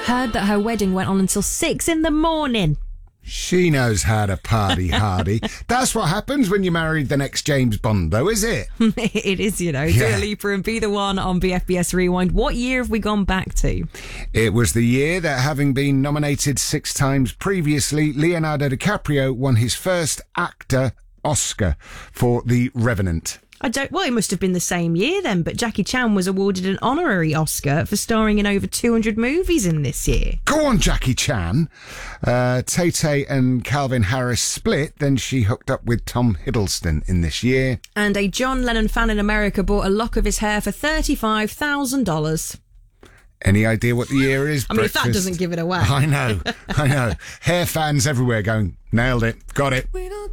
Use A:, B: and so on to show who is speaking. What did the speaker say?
A: Heard that her wedding went on until 6 in the morning.
B: She knows how to party hardy. That's what happens when you married the next James Bond, though, is it?
A: It is, you know.
B: Yeah.
A: Dua Lipa and Be The One on BFBS Rewind. What year have we gone back to?
B: It was the year that, having been nominated 6 times previously, Leonardo DiCaprio won his first actor Oscar for The Revenant.
A: Well, it must have been the same year then, but Jackie Chan was awarded an honorary Oscar for starring in over 200 movies in this year.
B: Go on, Jackie Chan. Tay-Tay and Calvin Harris split, then she hooked up with Tom Hiddleston in this year.
A: And a John Lennon fan in America bought a lock of his hair for $35,000.
B: Any idea what the year is?
A: I mean, if that doesn't give it away.
B: I know. Hair fans everywhere going, nailed it, got it.